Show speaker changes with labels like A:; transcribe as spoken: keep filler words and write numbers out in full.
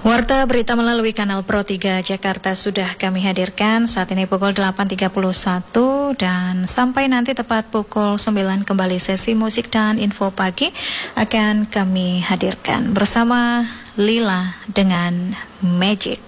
A: Warta berita melalui kanal Pro tiga Jakarta sudah kami hadirkan. Saat ini pukul delapan tiga puluh satu dan sampai nanti tepat pukul sembilan kembali sesi musik dan info pagi akan kami hadirkan bersama Lila dengan Magic.